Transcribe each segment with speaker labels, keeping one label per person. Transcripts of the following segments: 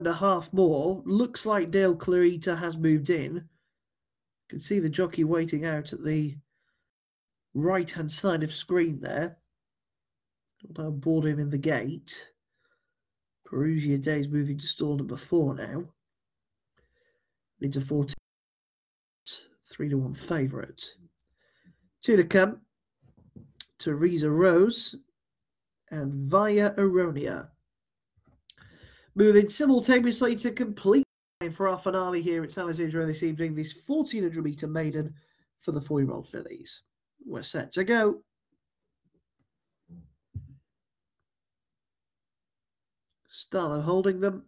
Speaker 1: and a half more. Looks like Dale Clarita has moved in. You can see the jockey waiting out at the right-hand side of screen there. I'll board him in the gate. Perugia Day's moving to stall number 4 now. Into 14. 3-1 favourite. 2 to come. Teresa Rose and Via Aronia. Moving simultaneously to complete for our finale here at San Isidro this evening, this 1400 metre maiden for the 4-year-old fillies. We're set to go. Starlo holding them.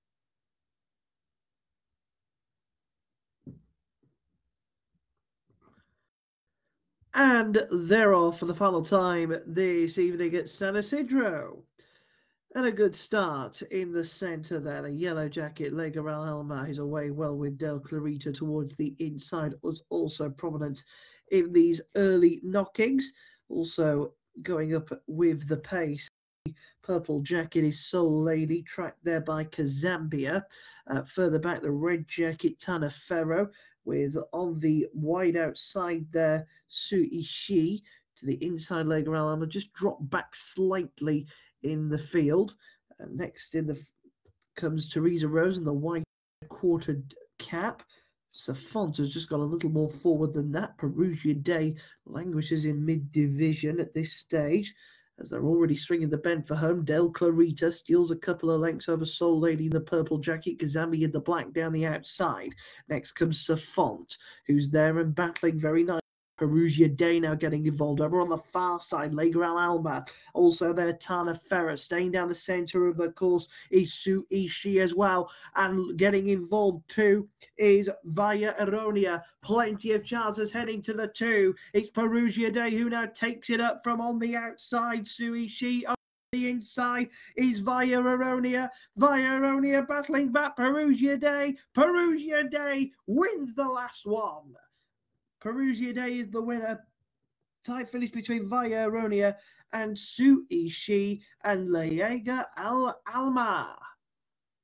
Speaker 1: And they're off for the final time this evening at San Isidro. And a good start in the centre there. The yellow jacket, Legaral Alma, is away well with Del Clarita towards the inside, was also prominent in these early knockings. Also going up with the pace. Purple jacket is Soul Lady, tracked there by Kazambia. Further back, the red jacket, Tana Ferro, with on the wide outside there, Suishi. To the inside, Legaral Alma just dropped back slightly in the field. Next in the comes Teresa Rose in the white quartered cap. Safont has just got a little more forward than that. Perugia Day languishes in mid-division at this stage, as they're already swinging the bend for home. Del Clarita steals a couple of lengths over Soul Lady in the purple jacket. Kazami in the black down the outside. Next comes Safont, who's there and battling very nicely. Perugia Day now getting involved. Over on the far side, Legaral Alma. Also there, Tana Ferrer. Staying down the centre of the course is Suishi as well. And getting involved too is Via Aronia. Plenty of chances heading to the 2. It's Perugia Day who now takes it up from on the outside. Suishi on the inside is Via Aronia. Via Aronia battling back Perugia Day. Perugia Day wins the last one. Perugia Day is the winner. Tight finish between Via Aronia and Suishi and Leega Alma.